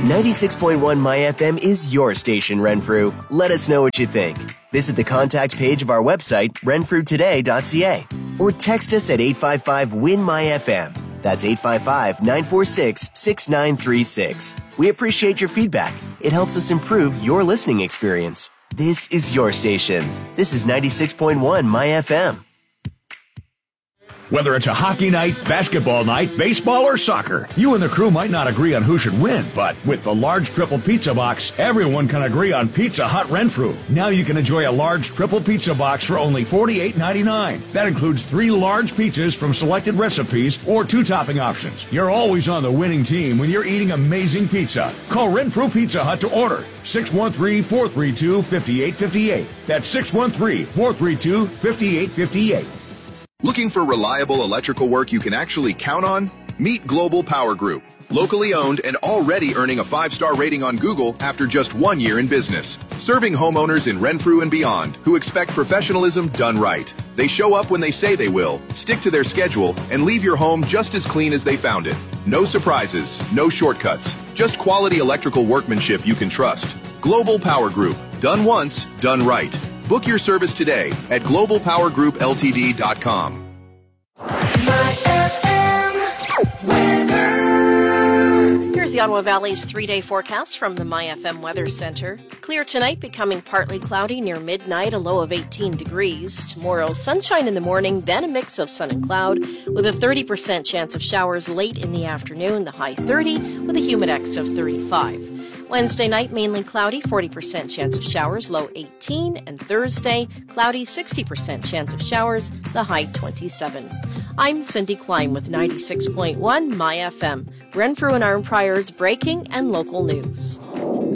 96.1 My FM is your station, Renfrew. Let us know what you think. Visit the contact page of our website, renfrewtoday.ca, or text us at 855-WIN-MY-FM. That's 855-946-6936. We appreciate your feedback. It helps us improve your listening experience. This is your station. This is 96.1 My FM. Whether it's a hockey night, basketball night, baseball, or soccer, you and the crew might not agree on who should win, but with the large triple pizza box, everyone can agree on Pizza Hut Renfrew. Now you can enjoy a large triple pizza box for only $48.99. That includes 3 large pizzas from selected recipes or 2 topping options. You're always on the winning team when you're eating amazing pizza. Call Renfrew Pizza Hut to order. 613-432-5858. That's 613-432-5858. Looking for reliable electrical work you can actually count on? Meet Global Power Group. Locally owned and already earning a 5-star rating on Google after just 1 year in business. Serving homeowners in Renfrew and beyond who expect professionalism done right. They show up when they say they will, stick to their schedule, and leave your home just as clean as they found it. No surprises, no shortcuts. Just quality electrical workmanship you can trust. Global Power Group. Done once, done right. Book your service today at globalpowergroupltd.com. Here's the Ottawa Valley's 3-day forecast from the MyFM Weather Center. Clear tonight, becoming partly cloudy near midnight, a low of 18 degrees. Tomorrow, sunshine in the morning, then a mix of sun and cloud with a 30% chance of showers late in the afternoon, the high 30 with a humidex of 35. Wednesday night, mainly cloudy, 40% chance of showers, low 18. And Thursday, cloudy, 60% chance of showers, the high 27. I'm Cindy Klein with 96.1 My FM. Renfrew and Arnprior's breaking and local news.